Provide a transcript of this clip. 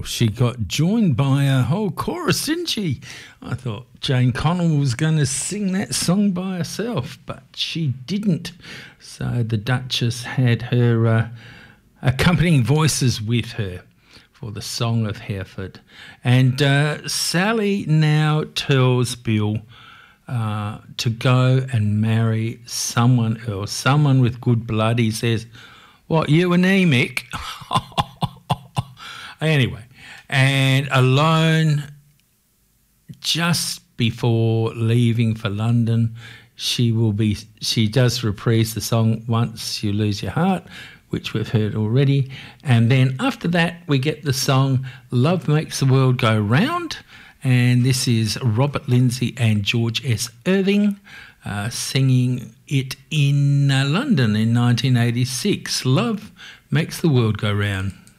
Well, she got joined by a whole chorus, didn't she? I thought Jane Connell was going to sing that song by herself, but she didn't. So the Duchess had her accompanying voices with her for the Song of Hereford. And Sally now tells Bill to go and marry someone else, someone with good blood. He says, "What, you anemic?" Anyway, and alone, just before leaving for London, she does reprise the song "Once You Lose Your Heart," which we've heard already. And then after that, we get the song "Love Makes the World Go Round." And this is Robert Lindsay and George S. Irving singing it in London in 1986. Love Makes the World Go Round.